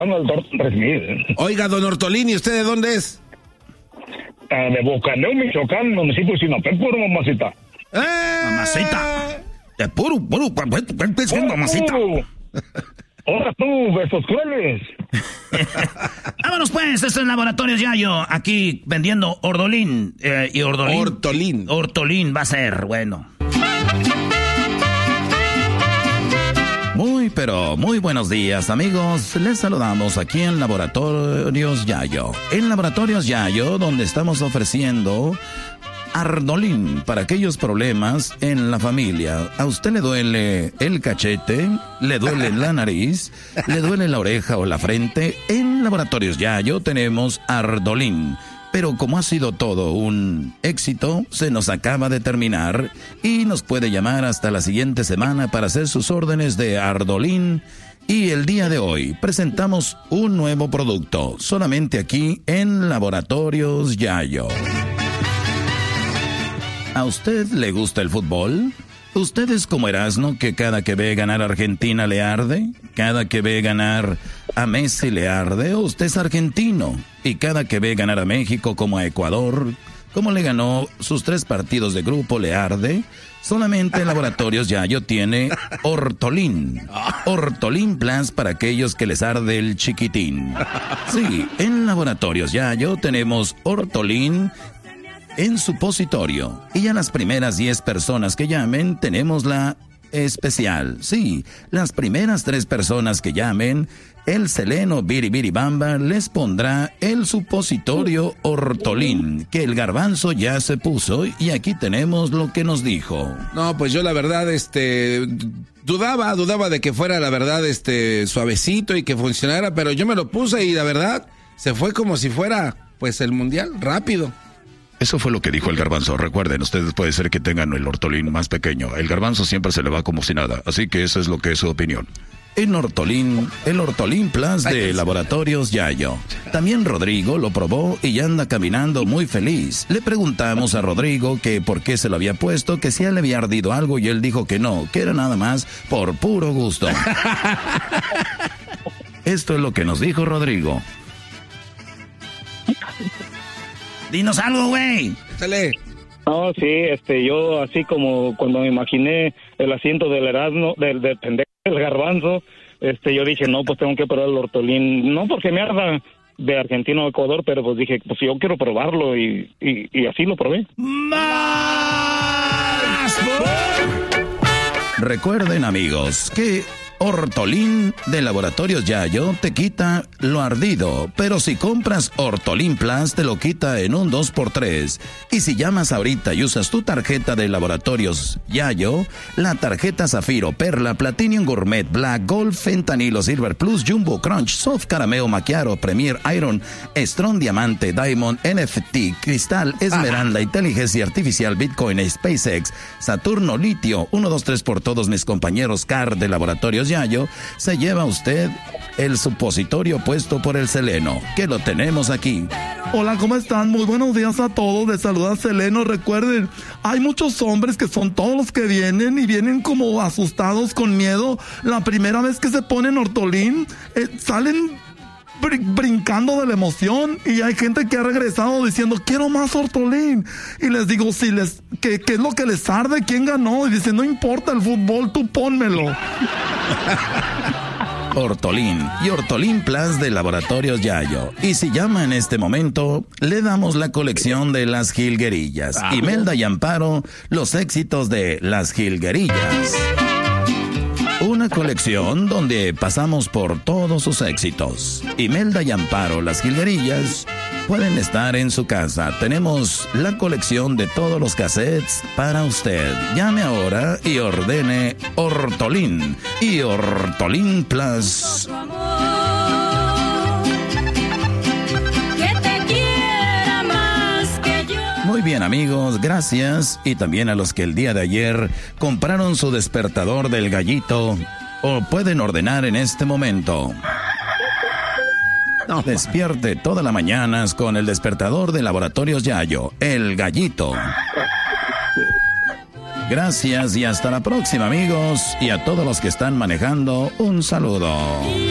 el Dorton 3000. Oiga, don Ortolín, ¿y usted de dónde es? De Bocaneo, Michoacán, municipio de Sinapé, mamacita. Mamacita. De puro, mamacita. Ahora tú, besos crueles. Vámonos pues, esto es Laboratorios Yayo, aquí vendiendo Ordolín. Y Ortolín. Ortolín va a ser, bueno. Muy, pero muy buenos días, amigos. Les saludamos aquí en Laboratorios Yayo. En Laboratorios Yayo, donde estamos ofreciendo Ardolín para aquellos problemas en la familia. ¿A usted le duele el cachete? ¿Le duele la nariz? ¿Le duele la oreja o la frente? En Laboratorios Yayo tenemos Ardolín. Pero como ha sido todo un éxito, se nos acaba de terminar y nos puede llamar hasta la siguiente semana para hacer sus órdenes de Ardolín. Y el día de hoy presentamos un nuevo producto, solamente aquí en Laboratorios Yayo. ¿A usted le gusta el fútbol? ¿Usted es como Erasmo, que cada que ve ganar a Argentina le arde? ¿Cada que ve ganar a Messi le arde? ¿O usted es argentino y cada que ve ganar a México como a Ecuador, como le ganó sus 3 partidos de grupo, le arde? Solamente Laboratorios Yayo tiene Ortolín. Ortolín Plus para aquellos que les arde el chiquitín. Sí, en Laboratorios Yayo tenemos Ortolín en supositorio. Y a las primeras 10 personas que llamen, tenemos la especial. Sí, las primeras 3 personas que llamen, el Seleno Biribiribamba les pondrá el supositorio Ortolín, que el Garbanzo ya se puso, y aquí tenemos lo que nos dijo. No, pues yo la verdad, dudaba de que fuera la verdad, suavecito y que funcionara, pero yo me lo puse y la verdad, se fue como si fuera, pues, el mundial, rápido. Eso fue lo que dijo el Garbanzo. Recuerden, ustedes puede ser que tengan el Ortolín más pequeño. El Garbanzo siempre se le va como si nada. Así que eso es lo que es su opinión. En Ortolín, el Ortolín Plus de Laboratorios Yayo. También Rodrigo lo probó y ya anda caminando muy feliz. Le preguntamos a Rodrigo que por qué se lo había puesto, que si a él le había ardido algo, y él dijo que no, que era nada más por puro gusto. Esto es lo que nos dijo Rodrigo. Dinos algo, güey. Sale. No, sí, yo así como cuando me imaginé el asiento del Erasmo, del pendejo del Garbanzo, yo dije, no, pues tengo que probar el Ortolín, no porque me arda de Argentina o Ecuador, pero pues dije, pues yo quiero probarlo y así lo probé. ¡Más! Recuerden, amigos, que Ortolín de Laboratorios Yayo te quita lo ardido, pero si compras Ortolín Plus te lo quita en un 2x3. Y si llamas ahorita y usas tu tarjeta de Laboratorios Yayo, la tarjeta Zafiro, Perla, Platinum Gourmet, Black, Gold, Fentanilo, Silver Plus, Jumbo, Crunch, Soft Carameo, Macchiato, Premier, Iron, Strong Diamante, Diamond, NFT, Cristal, Esmeralda, Inteligencia Artificial, Bitcoin, SpaceX, Saturno, Litio, 1, 2, 3 por todos mis compañeros CAR de Laboratorios Yayo, se lleva usted el supositorio puesto por el Seleno, que lo tenemos aquí. Hola, ¿cómo están? Muy buenos días a todos. Les saluda Seleno. Recuerden, hay muchos hombres que son todos los que vienen y vienen como asustados, con miedo. La primera vez que se ponen Ortolín, salen brincando de la emoción, y hay gente que ha regresado diciendo quiero más Ortolín, y les digo ¿qué es lo que les arde? ¿Quién ganó? Y dicen no importa el fútbol, tú pónmelo. Ortolín y Ortolín Plus de Laboratorios Yayo. Y si llama en este momento, le damos la colección de Las Jilguerillas. Imelda y Amparo, los éxitos de Las Jilguerillas. Una colección donde pasamos por todos sus éxitos. Imelda y Amparo, Las Jilguerillas, pueden estar en su casa. Tenemos la colección de todos los cassettes para usted. Llame ahora y ordene Ortolín y Ortolín Plus. Muy bien, amigos, gracias. Y también a los que el día de ayer compraron su despertador del Gallito, o pueden ordenar en este momento. Despierte todas las mañanas con el despertador de Laboratorios Yayo, el Gallito. Gracias y hasta la próxima, amigos. Y a todos los que están manejando, un saludo.